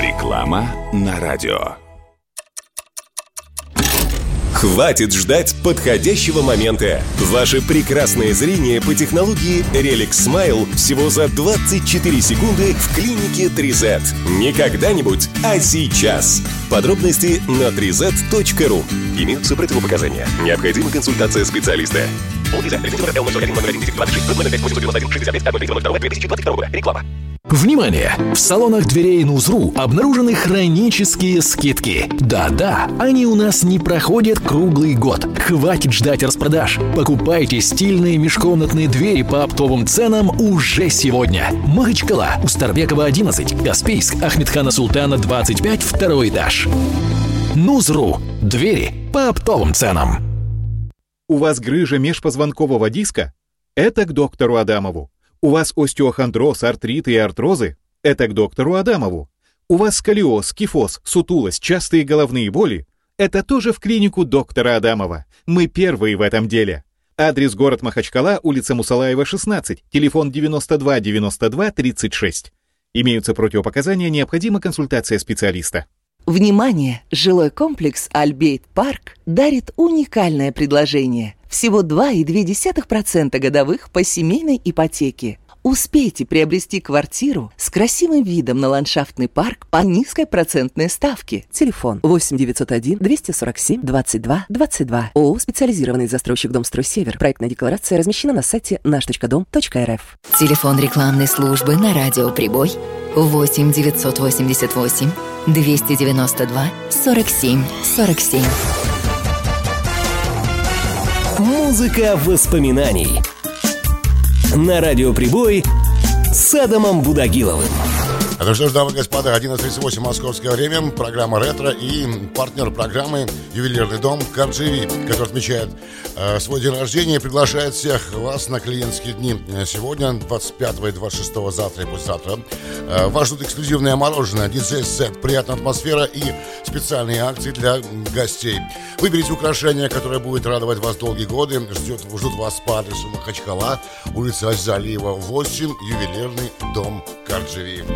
Реклама на радио. Хватит ждать подходящего момента. Ваше прекрасное зрение по технологии Relic Smile всего за 24 секунды в клинике 3Z. Не когда-нибудь, а сейчас. Подробности на 3z.ru. Имеются противопоказания. Необходима консультация специалиста. Реклама. Внимание! В салонах дверей Нузру обнаружены хронические скидки. Да-да, они у нас не проходят круглый год. Хватит ждать распродаж. Покупайте стильные межкомнатные двери по оптовым ценам уже сегодня. Махачкала, Устарбекова, 11, Каспийск, Ахмедхана Султана, 25, второй этаж. Нузру. Двери по оптовым ценам. У вас грыжа межпозвонкового диска? Это к доктору Адамову. У вас остеохондроз, артриты и артрозы? Это к доктору Адамову. У вас сколиоз, кифоз, сутулость, частые головные боли? Это тоже в клинику доктора Адамова. Мы первые в этом деле. Адрес: город Махачкала, улица Мусалаева, 16, телефон 92 92 36. Имеются противопоказания, необходима консультация специалиста. Внимание! Жилой комплекс «Альбейт Парк» дарит уникальное предложение. Всего 2,2% годовых по семейной ипотеке. Успейте приобрести квартиру с красивым видом на ландшафтный парк по низкой процентной ставке. Телефон 8 901 247 22 22. ООО «Специализированный застройщик Домстрой-Север». Проектная декларация размещена на сайте наш.дом.рф. Телефон рекламной службы на радио «Прибой» 8 988 292 47 47. Музыка воспоминаний. На радио «Прибой» с Адамом Будагиловым. Ну что ж, дамы и господа, 11:38 московское время, программа «Ретро» и партнер программы «Ювелирный дом Кардживи», который отмечает свой день рождения и приглашает всех вас на клиентские дни. Сегодня, 25 и 26 завтра и послезавтра, вас ждут эксклюзивное мороженое, диджей-сет, приятная атмосфера и специальные акции для гостей. Выберите украшение, которое будет радовать вас долгие годы. Ждут вас по адресу Махачкала, улица Азалиева, 8, Ювелирный дом Кардживи.